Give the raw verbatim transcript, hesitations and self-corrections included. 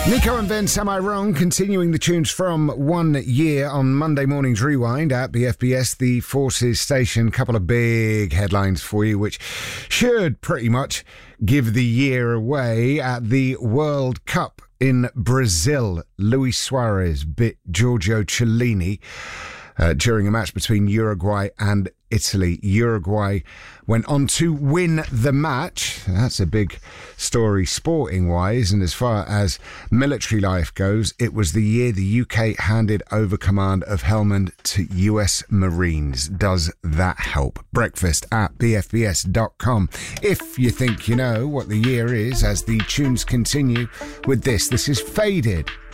Nico and Vince, Am I Wrong? Continuing the tunes from one year on Monday Morning's Rewind at B F B S, the Forces station. Couple of big headlines for you, which should pretty much give the year away. At the World Cup in Brazil, Luis Suarez bit Giorgio Chiellini uh, during a match between Uruguay and Italy. Uruguay went on to win the match. That's a big story sporting wise, and as far as military life goes, it was the year the U K handed over command of Helmand to U S Marines. Does that help? Breakfast at b f b s dot com. If you think you know what the year is, as the tunes continue with this. This is Faded.